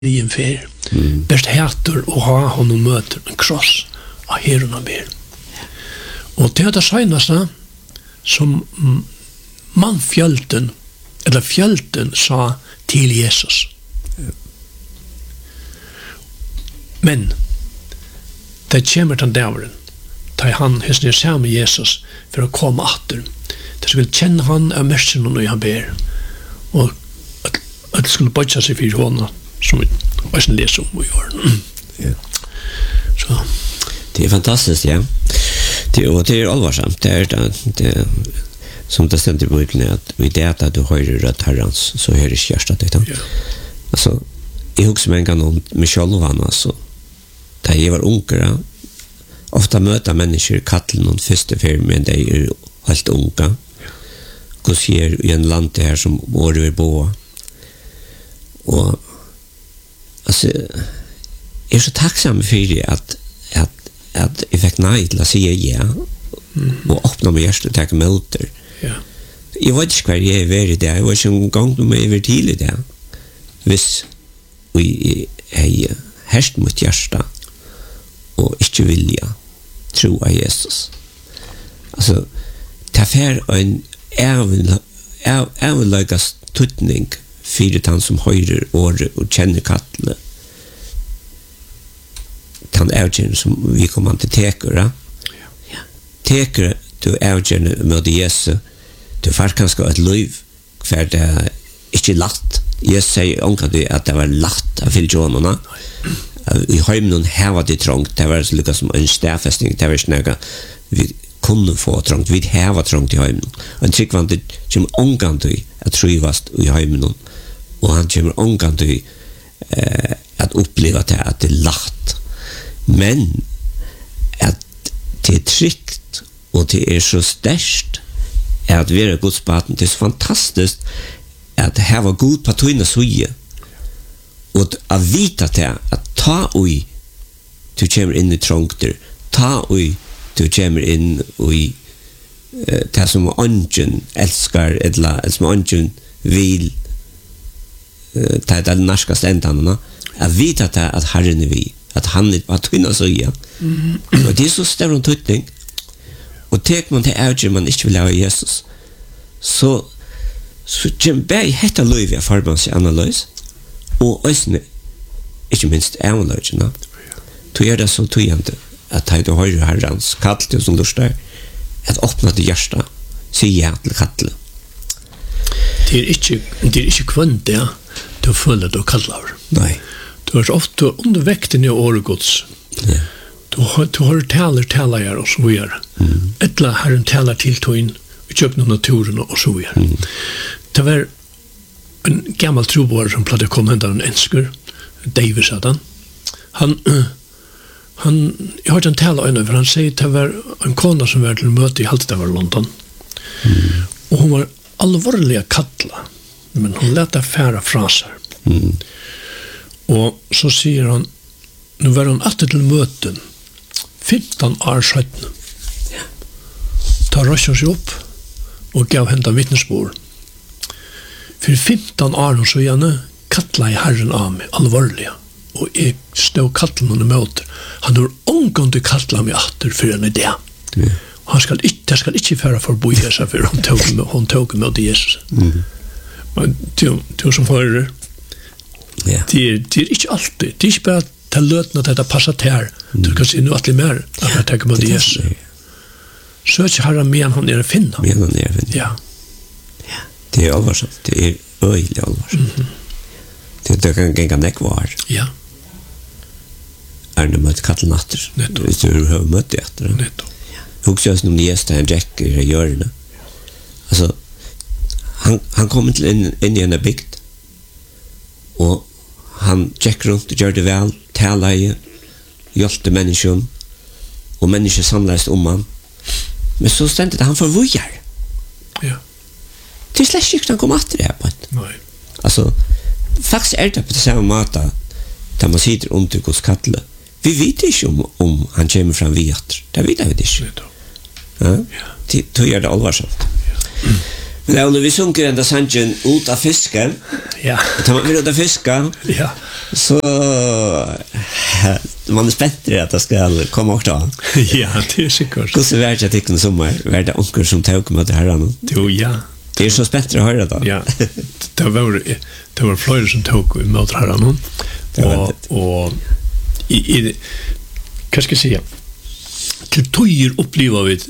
i en fer. Best heter och ha honom möter en kross av herorna ber. Och det är det senaste som fjölten sa till Jesus. Men det kommer den dävren ta han hesner sammen med Jesus för att komma åter. Det skulle känna han av märsen och han ber. Och att det skulle böja sig för honom som vi också läser om i år. Så. Det är fantastiskt, ja. Det är allvarsamt. Det som det stämmer på Bibeln att vi det att du hör rött herrans så är det kärsta det. Ja. Alltså, jag husker mig om Michelle och han alltså. Da jeg var unger, ofta møter mennesker kattelen og første fer, men de er helt unga. Hva sier i en land her som året vil bo. Og altså, jeg er så tacksam for at jeg fikk nei til å si ja, og åpne meg hjertet og takke møter. Ja. Jeg vet ikke hva jeg er i det, jeg var ikke en gang om jeg er til i det. Hvis vi er herst mot hjertet, og ikke vilja tro av Jesus. Altså, det er en æveløygas tutning for den som høyrer året og kjenner kattle. Den ævgjerne som vi kommer til teker. Teker du ævgjerne med Jesus, du får kanskje et liv for det er ikke lagt. Jesus sier omkring at det var lagt av fylgjonene. I heimen hava det trångt, det var lika som en stafesting, det var snäga vi kunde få trångt, vi hava trångt i heimen. En tryggvande kommer ångant att trivast i heimen, och han kommer ångant att uppleva det att det är lagt. Men att det är tryggt och det är så störst att vara godsbaten, det är så fantastiskt att hava god på tøyna suje. Och att vita det att ta ui du kommer in i trångter, ta ui du kommer in i det som ånden älskar eller som ånden vill ta det narskast ändarna, att vita det att Herren är vi, att han är på tunna sida. Och det är så större en tutning. Och tek man till äger man inte vill ha Jesus, så kommer bäg hetta löv jag förbans i analys. Og øsne, ikke minst ævnløgjene, tog det så tøyende at jeg du høyre herrens kattel som lust der, at åpne det hjertet, sier ja til kattel. Det er ikke kvendt det, du føler du kallar. Nei. Du er ofte under vekten i åregods. Ja. Du har taler her og så videre. Etla herren taler til tøyen, vi kjøpner naturen og så videre. Det var en gammal trobar som plade kom hända en ensker, David satt han jag hörde han tala över, för han säger att det var en kona som var till möte i Haltstad i London. Och hon var allvarliga kattla, men hon lät affära fraser. Och så säger han, nu var hon alltid till möten 15 år sedan. Ta röstar sig upp och gav hända vittnesbord. För 15 år så gärna kattla i Herren av mig allvarliga. Och jag stod kattla någon emot. Han har omgående kattla mig åter för en idé. Han ska inte föra förbo Jesus för hon tog emot Jesus. Men du som förare, det är inte alltid. Det är inte bara att ta lötna att det passar till här. Du kan se nu att det är mer att jag tänker emot Jesus. Så är inte Herren men han är att finna. Ja. Det är allvarsamt. Det är öjligt allvarsamt. Det kan gänga nekvar. Ja. Är det mött kattelnatter? Hvis du har mött det efter. Netto. Huxar jag som det gästa en Jack i hjörna. Alltså, han kom till in i en bygd. Och han gick runt och gör det väl. Talade, hjälpte människan. Och människor samlades om han. Men så ständigt han förvojar. Ja. Det är släkt inte han kom att det här på ett. Nej. Alltså, faktiskt är det på det samma mata där man sitter under hos kattle. Vi vet inte om han kommer fram vid hjärter. Det vet vi inte. Ja? Det gör det allvarsamt. Men Ole, vi sunker enda sannsyn ut av fisken. Ja. Tar man ut av fisken, Ja. så man er spent at det skal komme også da. Ja, det er sikkert. Hvordan er det at ikke noen sommer? Er det onker som tar med det her? Jo, ja. Det er så spent å høre da. Ja. Det var flere som tok med det her nå. Og hva skal jeg si? Til tøyer opplever vi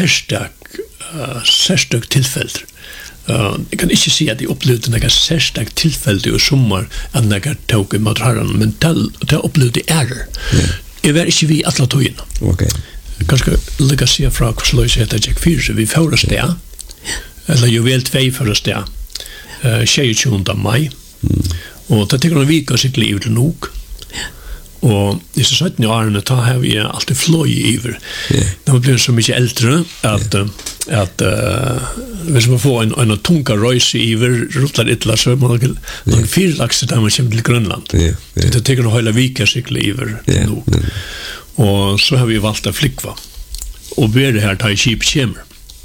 særstøk tilfeller. Jeg kan ikke si at jeg opplevde noen særstøk tilfeller i sommer at jeg tok med det her, men det opplevde ærer. Jeg var ikke vi alle tøyene. Ok. Kanskje lykke å si fra hva sløys heter Jack Fyrse. Vi fører sted, eller jo vel 2 fører sted, 22. mai. Og det tenker vi ikke å sykle i til nok. Og disse 17 årene da har vi alltid fløy iver. Når man blir så mye eldre at hvis man får en tunga røyse iver, ruttler ytla, så er man nok 4 lakser da man kommer til Grønland. Det tenker å holde vika sykle iver nok. Og så har vi valgt å flikva. Og ber det her ta i kjip kjemer.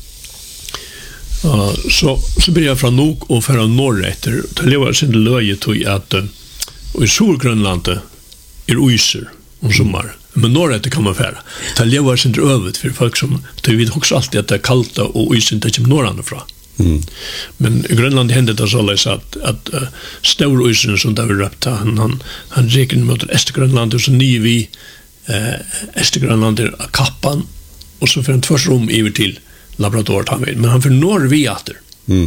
Så blir jeg fra nok og fra norr etter. Det lever sin løye til at i Sur-Grønlandet uiser om sommar. Men norrötter kan man färra. Det lever sin övet för folk som det vet också alltid att det är kallt och isen det kommer norrande fra. Men i Grönland hände det så att stor isen som där vi röpte han räknar mot Östergrönland och så ny vi Östergrönland är kappan och så för en tvärsrom över till laboratoriet han vill. Men han för norr vi åter.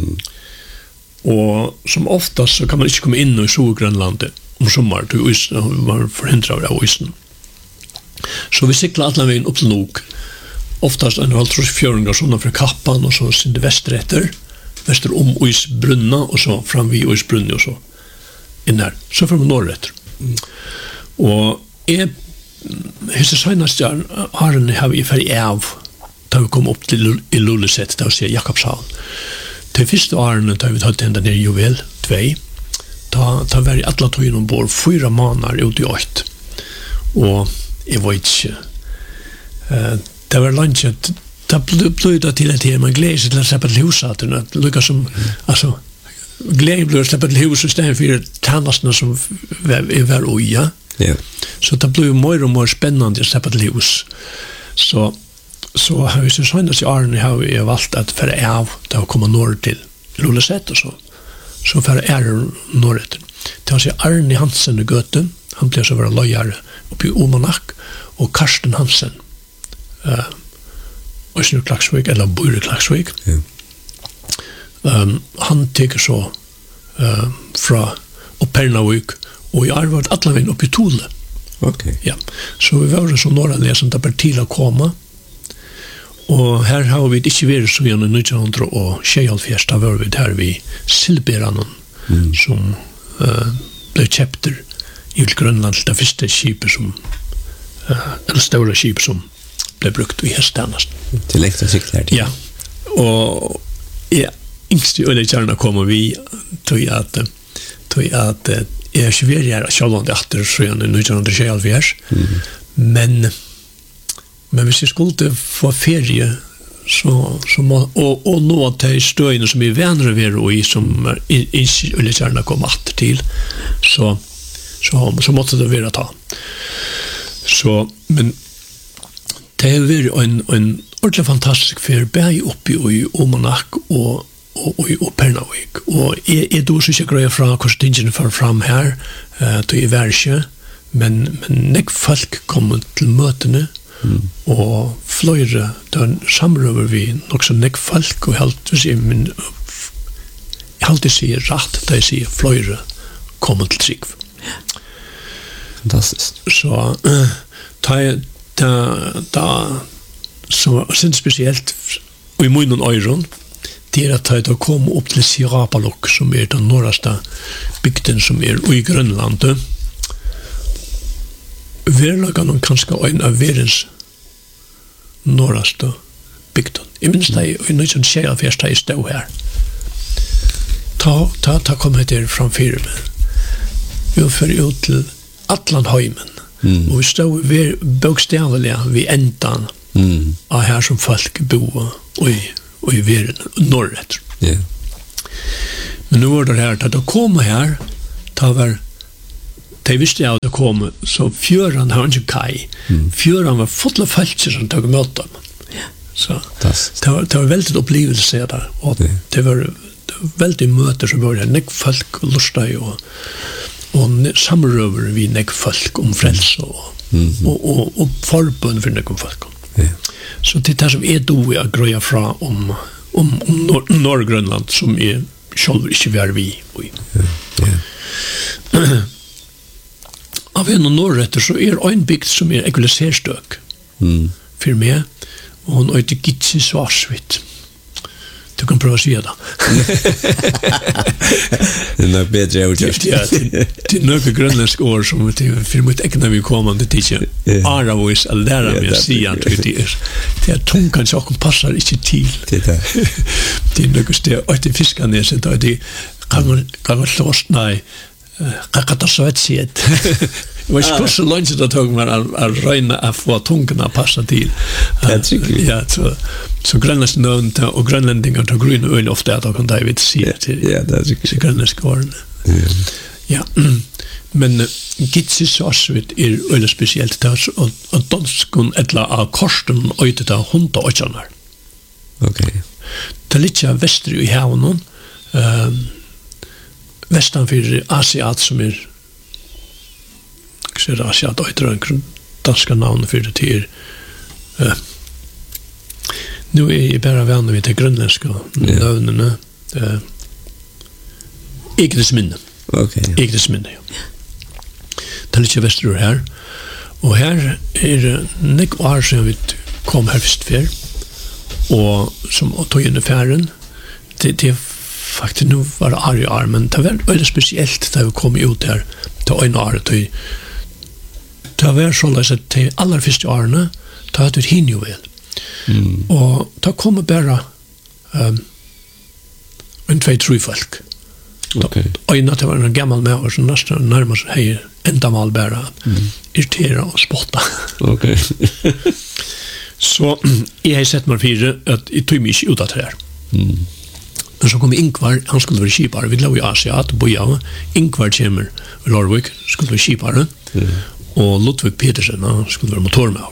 Och som oftast så kan man inte komma in i Sur-Grönlandet om sommar till isen, man förhindrar av isen. Så vi cyklar alla vägen upp till nok. Oftast en halv fjörningar sådana från kappan och så sin väster om isbrunna och så fram vid isbrunna och så in där. Så från norrrätter. Och hur senast jag har vi färg av då vi kom upp till i Lulleset där och ser Jakobshavn. Till första året då vi tagit ända ner i Juvel 2. Ta var i alla tøyen ombord 4 måneder ut i 8. Og jeg vet ikke. Det var lunsjet. Det ble til at man gleder seg til å slippe til huset. Det lykkes som, altså, gleden ble å slippe til huset i stedet for tannastene som var uja. Så det ble mer og mer spennende å slippe til hus. Så har vi sånn at i årene har vi valgt at for av til å komme norr til Lulleset og så. Så för norret. Det var så Arne Hansen i Göten. Han blev så vara lojare uppe i Omanak och Karsten Hansen. Och så Klaxvik eller Bure Klaxvik. Han tycker så från Pernavik och jag har varit alla vägen uppe i Tole. Okej. Ja. Så vi var så några läsare där till att komma. Og her har vi ikke vært så gjennom 1924, da var vi der vi Silberanen, som ble kjøpter i Grønland, det første skipet som, eller større skip som ble brukt i Hesternast. Til lekta sykler her. Ja, og yngst i øyne kommer vi til at jeg er ikke vært her, selv om det er så gjennom 1924, men hvis jeg skulle få ferie så må, og nå til støyene som er venner ved og i som ikke ville gjerne komme atter til så måtte det være ta men det har vært en ordentlig fantastisk ferie bare oppe i Omanak og i Pernavik og jeg då så ikke greier fra hvordan tingene får fram her til i verset men nek folk kommer til møtene og fløyre der samrøver vi nok så nek folk og helt vil si men jeg alltid sier rett da jeg sier fløyre kommer til trygg fantastisk så så synes spesielt og i munnen øyren det at da kom opp til Sirapalok som den norraste bygden som i Grønlandet verlagan kanskje en av verdens norraste bygden. Jeg minns det i nøysen skjeafjers da jeg stod her. Ta kom jeg der framfyrir meg. Vi fører ut til Atlantheimen. Og vi stod bokstavelig vi endan av her som folk bo og i verden norret. Ja. Men nu var det här att komma här, ta var de visste jag att det kom, så fjøren har inte kaj. Fjøren var full av folk som tog emot dem. Så det var väldigt upplevelse där. Och det var väldigt möter som var nek folk och lustig och samröver vi nek folk om fräls och förbund för nek folk. Så det är som är då jag gröja fra om Norrgrönland som är själv inte vi är vi. Av en och norrrätter så är en bygd som är ekvaliserstök för mig och hon är inte Gitsi Svarsvitt. Du kan prøve å si det. Det er nok bedre å gjøre. Ja, det er noen grønlandske år som for mitt egna vi kommende tidser. Aravois å lære meg å si at det er tungan som passer ikke til. Det er noen sted, og det er fiskerneset, og det kan slås, nei, kakata svetsighet. Det var ikke så langt det tog meg å røyne å få tungen å passe til. Det er tryggelig. Ja, så grønlandske nøvn og grønlandinger tar grunn og øyne ofte at de kan David si til grønlandske årene. Ja, men Gitsi Svarsvitt er øyne spesielt og danskene etla av korsten øyne til hundet og kjenner. Ok. Det er litt vestri i havnen, vestan for Asiat som er så Asiat øyter en danska navn for det til nu er jeg bare venner vi til grønlandske navnene Egnesminne. Egnesminne, ja. Det er litt vesterur her, og her er nek år siden vi kom her først før, og som tog inn i færen, det faktisk nu var det arg år, men det var veldig spesielt da vi kom ut her til øyne år, det var sånn at de aller første årene, da hadde vi hinne jo vel. Og da kom bare en 2-3 folk. Øyne at det var en gammel med oss, som nesten nærmest hei enda mal bare irritere og spotta. Så jeg har sett meg fire at jeg tog meg ikke ut av det her. Men så kom Ingvar, han skulle være skipare, vi lå i Asiat, boja, Ingvar kommer i Lorvik, skulle være skipare, og Ludvig Petersen, han skulle være motormaur.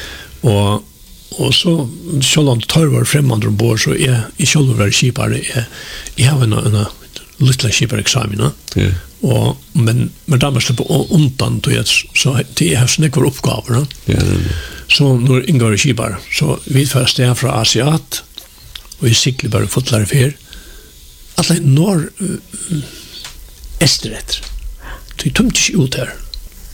Og så, selv om det tar var fremmande ombord, så jeg selv være skipare, jeg har en lille skipare-eksamen, men da må jeg slippe undan, så jeg har snakket oppgaver. Så når Ingvar er skipare, så vi får sted fra Asiat, og jeg sikler bare fotlare fer, alle når Esteretter. Så jeg tømte ikke ut her.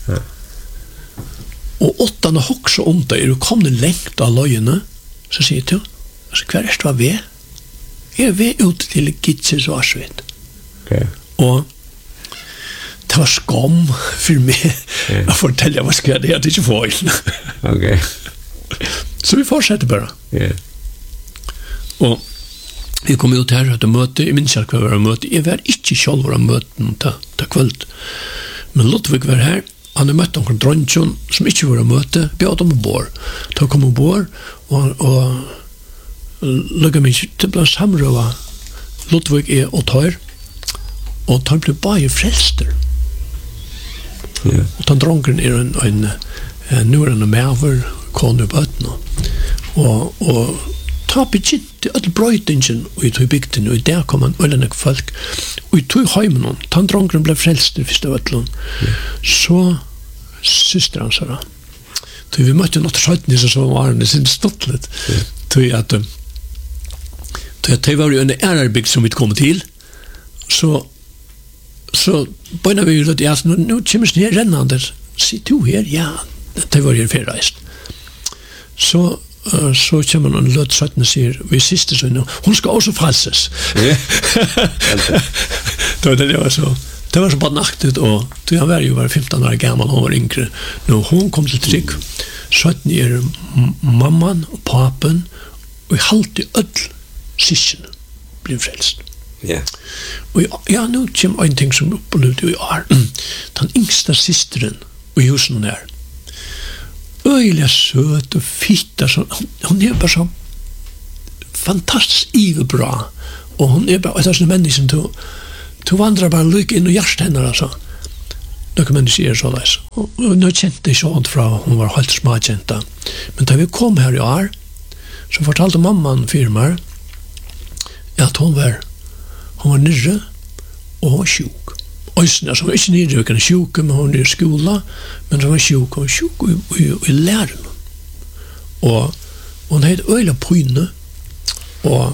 Og åttene hokser om det, er du kommet lengt av løgene, så sier jeg til, hva er det du har ved? Jeg er ved ut til Gitsi Svarsvitt. Og det var skam for meg å fortelle hva skal jeg, det er ikke feil. Så vi fortsetter bare. Og vi kom ut her til møte, jeg minns ikke hva var møte, jeg var ikke selv var møten til kveld. Men Ludvig var her, han har møtt noen dronjon som ikke var møte, bjød dem ombord. Da kom ombord, og lukket meg til blant samrøva, Ludvig er og tar ble bare frelster. Og den dronken er nu er en maver, kone og bøtene. Og ta begitt til alle brøytingen og i tog bygden, og i der kom han øyne folk, og i tog heimen, den dronken ble frelster først av øtlen. Så syster han sa da. Vi møtte noe skjøtten i så var det sin stått litt. At det var jo en ærerbygd som vi kom til, så bøyna vi jo litt, ja, nå kommer det her rennende, sier du her? Ja, det var jo ferreist. Så kommer noen løt søttene og sier, vi siste sønne, hun skal også falses. Det var så bare naktet, og han var jo bare 15 år gammel, hun var yngre. Når hun kom til trygg, søttene er mamman og papen, og i halte ødel syskene blir frelst. Og ja, nå kommer en ting som opplevde i år. Den yngste systeren i husen her, øyelig søt og fitt, hun er bare så fantastisk ivebra, och hon är bara ett sån människa du vandrar bara lyck in och hjärtat henne alltså. Då kan man se så där. Och nu kände jag så från hon var helt småkänta. Men då vi kom här i år så fortalte mamman firmar att hon var nere och hon var sjuk. Alltså hon var inte nere utan sjuk men hon är i skola men hon var sjuk i läraren. Och hon hade öle pryne och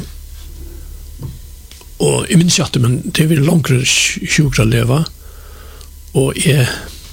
jag minns inte men det var långt sjuk att leva och jag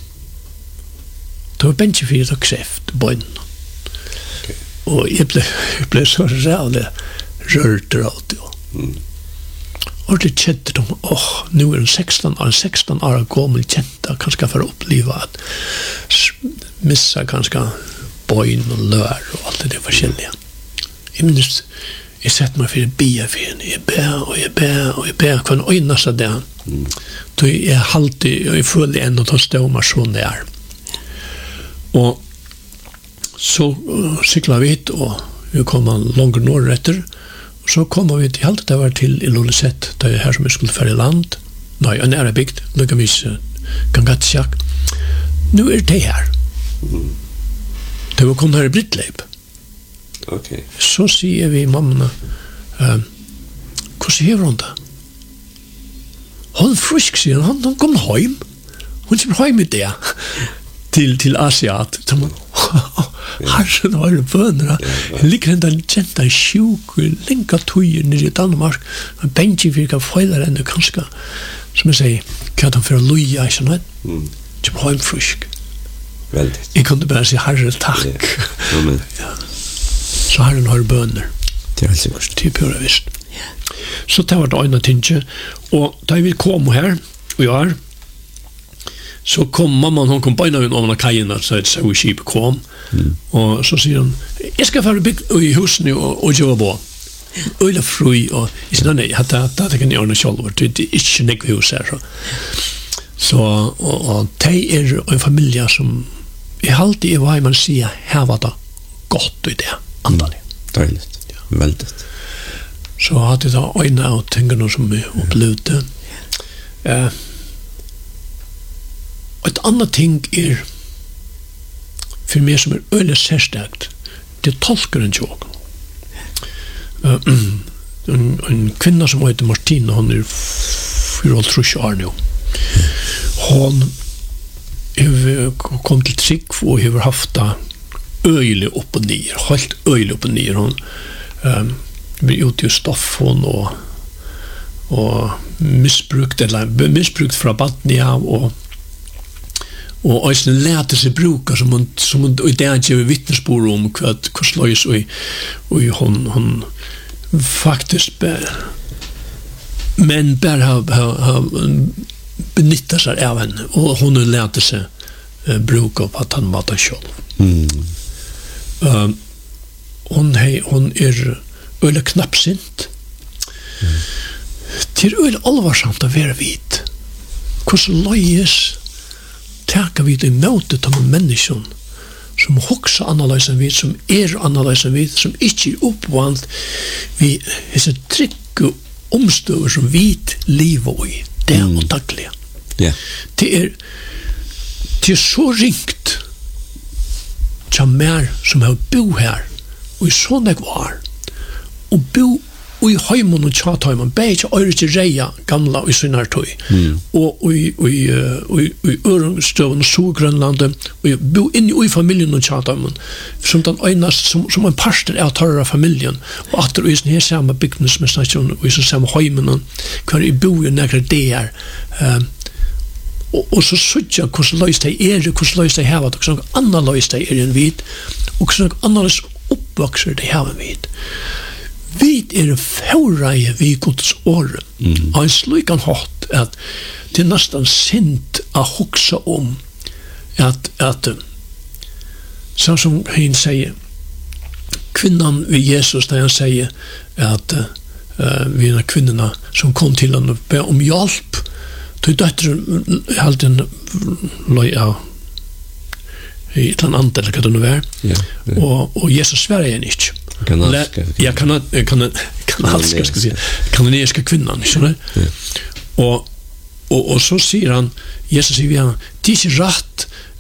tog bänken för att kräft bön. Och jag blev så rädd rört åt det. Och det kände de, nu är den 16 år gammal kända, kanske för att uppleva att missa kanske bön och lör och allt det förskälliga. Jag minns, jag sett mig för att bia för henne, jag ber kvann öjnasta där. Då jag alltid, jag följer en och tar ståmar så där. Och så cyklar vi hit och vi kommer långt norrötter. Och så kommer vi till allt det var till i Lulleset, där jag här som jag skulle färra i land. Nej, en nära bygd, lyckavis Gangatsjak. Nu är det här. Det var kommit här i Brittleip. Okej. Så säger vi mamma, hur ser hon det? Hon frisk, säger han kom hem. Hon kommer hem med det. Till Asiat. Herren har bønner. Ligger den kjenta sjuk, lenka tøyer nere i Danmark. Men Benji virker feiler enn kanskje, som jeg sier, hva han for å loja, ikke sånn? Kjem heim frisk. Veldig. Jeg kunne bare si herre takk. Så herren har bønner. Det er helt sikkert. Det er pura visst. Så det var det øyne tinge. Og da vi kom her, og jeg så kom mamman, hon kom beina inn over kajen, så et skip kom, og så sier hun, jeg skal fara bygg i husen og jobba på. Øyla fri, og jeg sier, nei, det kan jeg gjøre selv, det er ikke nekve hus her. Så, og de er en familie som, jeg alltid er hva man sier, her var det godt i det, andalig. Deilig, veldig. Så hadde jeg da øyne og tingene som vi opplevde. Et annet ting er for meg som øyelig særstegt, det tolker en tjåk. En kvinna som heter Martina, hun 4,5 år nå. Hun kom til trygg og har haft det øyelig opp og ned, helt øyelig opp og ned. Hun blir ute i stoffen og misbrukt fra Batnia og eisen lærte seg bruka som hun i det gjør vittnesbord om hva sløys og hun faktisk men bare har benyttet seg av henne og hun lærte seg bruka på at han var det selv. Hun er øyelig knappsint. Det er øyelig alvarsamt å være vidt. Hvordan løyes tackar vi det mötet av människan som också annorlunda än vi, som annorlunda än vi, som inte är uppvant vi är så trygga omstøver som vi lever i det och dagliga. Det är så ringt som mer som har bo här och i sådana kvar och bo og i heimen og tjataimen, bare ikke øyre til reia gamla i sin her tøy. Og i Ørestøven og Solgrønlandet, og bo inn i familien og tjataimen, som den øynast, som en parster av tørre familien, og at det er sånn her samme bygden som er snakket om, og i sånn samme heimen, hver i bo i nekker det er, og så sutja hvordan løys de er, hvordan løys de hever, og hvordan annan løys de er en vid, og hvordan annan løys oppvokser de hever vid. Vi er fåreie vi Guds åre. Og en slikan hatt at det nesten sint å huksa om at sånn som han sier kvinnan ved Jesus der han sier at vi er kvinnorna som kom til han og be om hjelp til døtteren halt en løy av i et eller annet eller hva det nå var og Jesus sverre igjen ikke kanadiska ska säga kanadiska kvinnan, skjønner du? Og så sier han, Jesus sier vi han, det er ikke rett